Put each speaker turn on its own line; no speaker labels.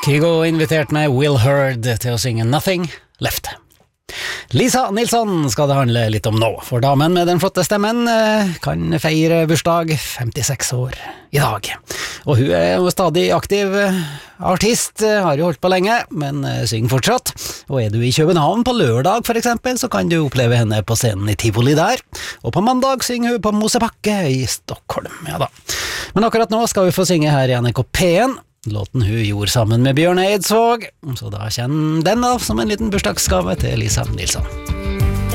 Kygo inviterte med Will Hurd til å synge Nothing Left. Lisa Nilsson skal det handle litt om nå, for damen med den flotte stemmen kan feire bursdag 56 år i dag. Og hun er jo stadig aktiv artist, har jo holdt på lenge, men synger fortsatt. Og er du i København på lørdag for eksempel, så kan du oppleve henne på scenen i Tivoli der. Og på mandag synger hun på Mosebakke i Stockholm, ja da. Men akkurat nå skal vi få synge her i NRK P1. Låten hun gjorde sammen med Bjørn Eidsvåg, så da kjenner den av som en liten bursdagsgave til Lisa Nilsson.